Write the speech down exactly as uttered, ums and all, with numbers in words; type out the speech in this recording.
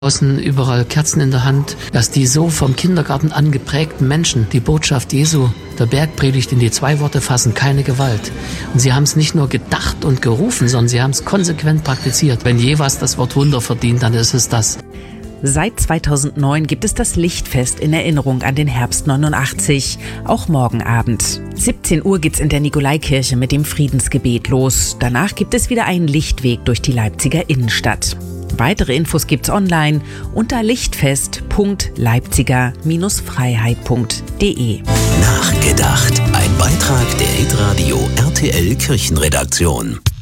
Außen überall Kerzen in der Hand, dass die so vom Kindergarten an geprägten Menschen die Botschaft Jesu, der Bergpredigt, in die zwei Worte fassen: keine Gewalt. Und sie haben es nicht nur gedacht und gerufen, sondern sie haben es konsequent praktiziert. Wenn je was das Wort Wunder verdient, dann ist es das. Seit zweitausendneun gibt es das Lichtfest in Erinnerung an den Herbst neunundachtzig, auch morgen Abend. siebzehn Uhr geht's in der Nikolaikirche mit dem Friedensgebet los. Danach gibt es wieder einen Lichtweg durch die Leipziger Innenstadt. Weitere Infos gibt's online unter lichtfest punkt leipziger Bindestrich freiheit punkt de. Nachgedacht. Ein Beitrag der Hitradio R T L Kirchenredaktion.